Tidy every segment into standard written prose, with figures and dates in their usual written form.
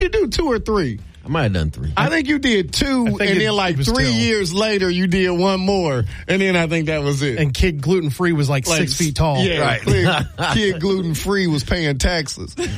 you do 2 or 3? I might have done 3. I think you did 2, and then like 3 years later, you did 1 more, and then I think that was it. And Kid Gluten Free was like 6 feet tall. Yeah, right. Kid Gluten Free was paying taxes. We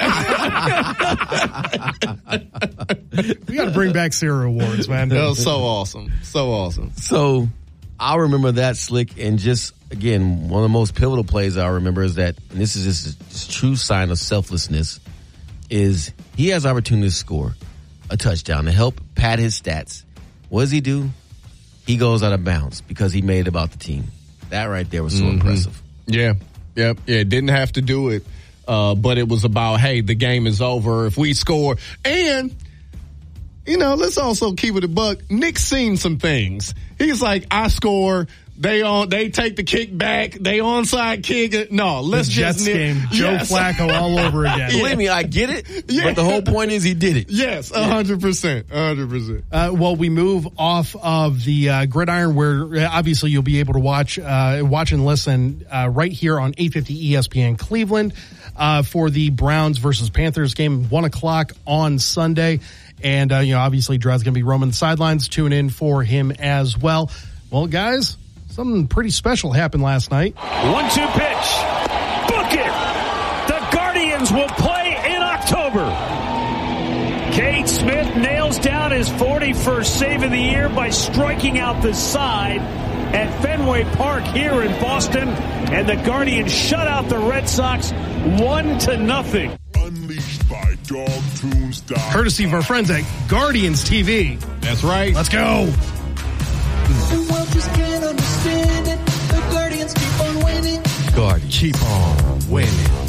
got to bring back Cereal Awards, man. That was so awesome. So awesome. So I remember that, Slick, and just, again, one of the most pivotal plays I remember is that, and this is just a true sign of selflessness, is he has opportunity to score a touchdown to help pad his stats. What does he do? He goes out of bounds because he made it about the team. That right there was so impressive. Yeah. Yep. Yeah. Didn't have to do it. But it was about, hey, the game is over if we score. And, you know, let's also keep it a buck. Nick's seen some things. He's like, I score. They take the kick back. They onside kick. No, let's Jets just game. Joe Flacco all over again. Believe me, I get it. But the whole point is he did it. Yes, 100%. 100%. Well, we move off of the gridiron, where obviously you'll be able to watch and listen right here on 850 ESPN Cleveland for the Browns versus Panthers game, 1:00 on Sunday. And obviously Dred's going to be roaming the sidelines. Tune in for him as well. Well, guys, something pretty special happened last night. 1-2 pitch. Book it. The Guardians will play in October. Cade Smith nails down his 41st save of the year by striking out the side at Fenway Park here in Boston. And the Guardians shut out the Red Sox 1-0. Unleashed by DogTunes.com. Courtesy of our friends at Guardians TV. That's right. Let's go. The world just can't understand it. The Guardians keep on winning. Guardians keep on winning.